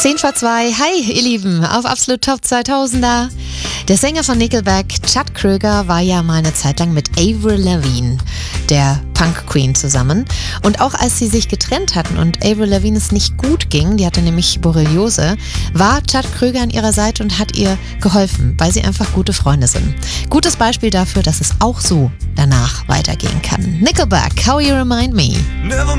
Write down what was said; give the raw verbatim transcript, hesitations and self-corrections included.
zehn vor zwei. Hi, ihr Lieben, auf Absolut Top zweitausender. Der Sänger von Nickelback, Chad Kroeger, war ja mal eine Zeit lang mit Avril Lavigne, der Punk Queen, zusammen. Und auch als sie sich getrennt hatten und Avril Lavigne es nicht gut ging, die hatte nämlich Borreliose, war Chad Kroeger an ihrer Seite und hat ihr geholfen, weil sie einfach gute Freunde sind. Gutes Beispiel dafür, dass es auch so danach weitergehen kann. Nickelback, How You Remind Me.